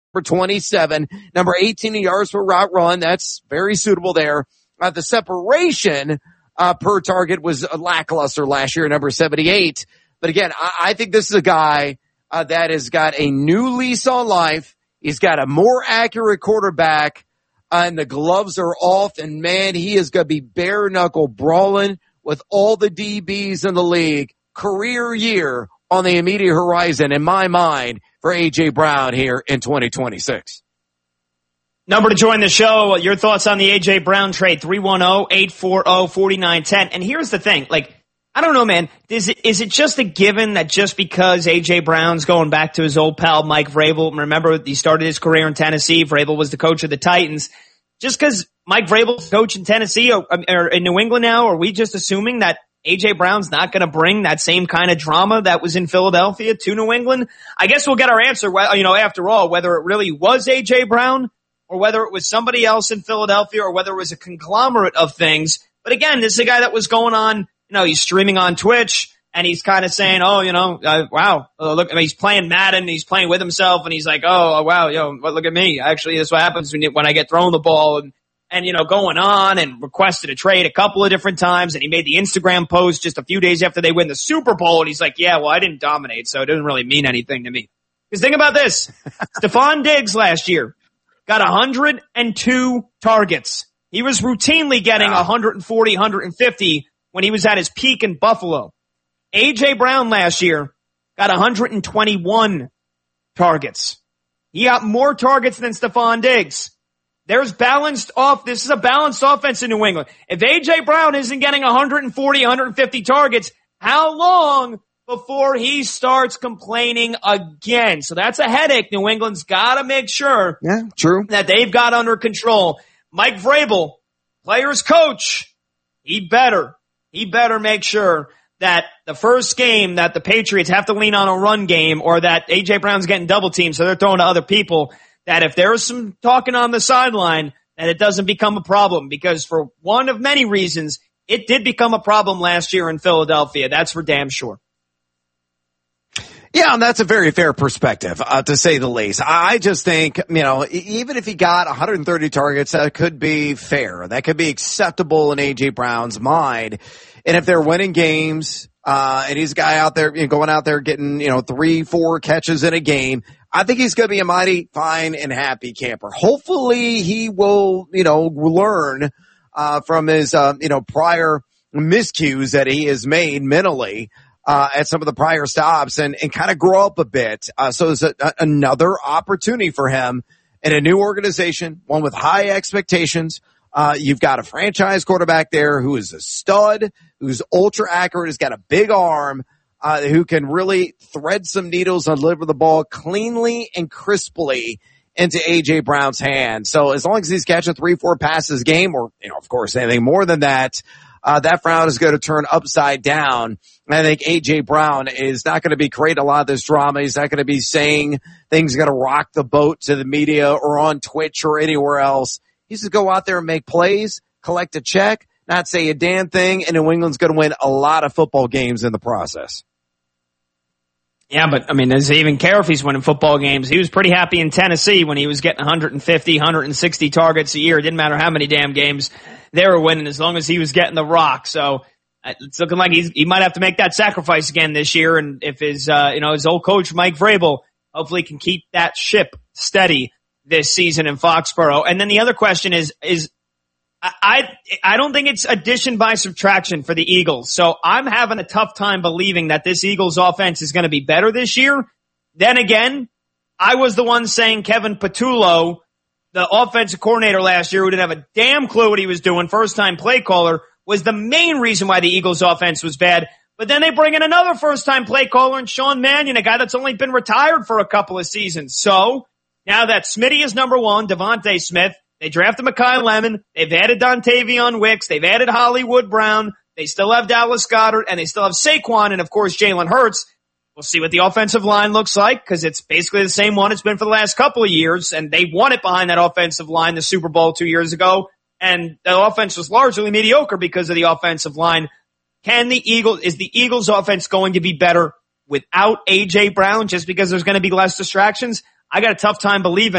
Number 27, number 18 in yards per route run. That's very suitable there. The separation per target was lackluster last year, number 78. But again, I think this is a guy that has got a new lease on life. He's got a more accurate quarterback, and the gloves are off. And, man, he is going to be bare-knuckle brawling with all the DBs in the league. Career year on the immediate horizon, in my mind, for A.J. Brown here in 2026. Number to join the show, your thoughts on the A.J. Brown trade, 310-840-4910. And here's the thing, I don't know, man. Is it just a given that just because A.J. Brown's going back to his old pal Mike Vrabel, remember he started his career in Tennessee, Vrabel was the coach of the Titans, just because Mike Vrabel's coach in Tennessee or in New England now, are we just assuming that A.J. Brown's not going to bring that same kind of drama that was in Philadelphia to New England? I guess we'll get our answer, after all, whether it really was A.J. Brown or whether it was somebody else in Philadelphia or whether it was a conglomerate of things. But again, this is a guy that was going on, he's streaming on Twitch and he's kind of saying, wow, look, he's playing Madden, he's playing with himself and he's like, oh, wow, look at me. Actually, this is what happens when I get thrown the ball and going on and requested a trade a couple of different times. And he made the Instagram post just a few days after they win the Super Bowl. And he's like, yeah, well, I didn't dominate, so it doesn't really mean anything to me. Because think about this. Stephon Diggs last year got 102 targets. He was routinely getting 140, 150 when he was at his peak in Buffalo. A.J. Brown last year got 121 targets. He got more targets than Stephon Diggs. This is a balanced offense in New England. If A.J. Brown isn't getting 140, 150 targets, how long before he starts complaining again? So that's a headache New England's got to make sure that they've got under control. Mike Vrabel, players coach, he better make sure that the first game that the Patriots have to lean on a run game or that A.J. Brown's getting double teamed so they're throwing to other people, that if there's some talking on the sideline, that it doesn't become a problem. Because for one of many reasons, it did become a problem last year in Philadelphia. That's for damn sure. Yeah, and that's a very fair perspective, to say the least. I just think, even if he got 130 targets, that could be fair. That could be acceptable in A.J. Brown's mind. And if they're winning games, and he's a guy out there, going out there getting, 3-4 catches in a game, I think he's going to be a mighty fine and happy camper. Hopefully he will, learn, from his, prior miscues that he has made mentally, at some of the prior stops and kind of grow up a bit. So it's another opportunity for him in a new organization, one with high expectations. You've got a franchise quarterback there who is a stud, who's ultra accurate, has got a big arm, who can really thread some needles and deliver the ball cleanly and crisply into A.J. Brown's hands. So as long as he's catching 3-4 passes a game, or, of course, anything more than that, that frown is going to turn upside down. And I think A.J. Brown is not going to be creating a lot of this drama. He's not going to be saying things going to rock the boat to the media or on Twitch or anywhere else. He's to go out there and make plays, collect a check, not say a damn thing, and New England's going to win a lot of football games in the process. Yeah, but, does he even care if he's winning football games? He was pretty happy in Tennessee when he was getting 150, 160 targets a year. It didn't matter how many damn games they were winning as long as he was getting the rock. So it's looking like he might have to make that sacrifice again this year. And if his old coach, Mike Vrabel, hopefully can keep that ship steady this season in Foxborough. And then the other question is I don't think it's addition by subtraction for the Eagles. So I'm having a tough time believing that this Eagles offense is going to be better this year. Then again, I was the one saying Kevin Patullo, the offensive coordinator last year who didn't have a damn clue what he was doing, first-time play caller, was the main reason why the Eagles offense was bad. But then they bring in another first-time play caller in Sean Mannion, a guy that's only been retired for a couple of seasons. So now that Smitty is number one, Devontae Smith, they drafted Mekhi Lemon. They've added Dontavion Wicks. They've added Hollywood Brown. They still have Dallas Goedert, and they still have Saquon, and of course Jalen Hurts. We'll see what the offensive line looks like because it's basically the same one it's been for the last couple of years, and they won it behind that offensive line the Super Bowl 2 years ago, and the offense was largely mediocre because of the offensive line. Is the Eagles offense going to be better without A.J. Brown just because there's going to be less distractions? I got a tough time believing